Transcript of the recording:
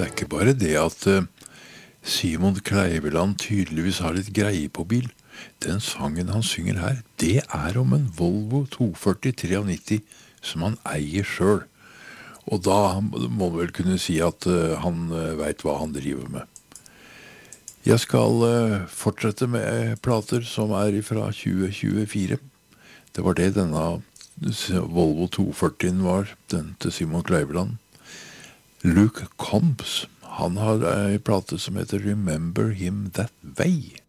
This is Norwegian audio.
Det er ikke bare det at Simon Kleiveland tydeligvis har litt greie på bil. Den sangen han synger her, det er om en Volvo 240 93 som han eier selv. Og da må man vel kunne si at han vet hva han driver med. Jeg skal fortsette med plater som er fra 2024. Det var det denne Volvo 240 var, den til Simon Kleiveland. Luke Combs, han har en plate som heter Remember Him That Way.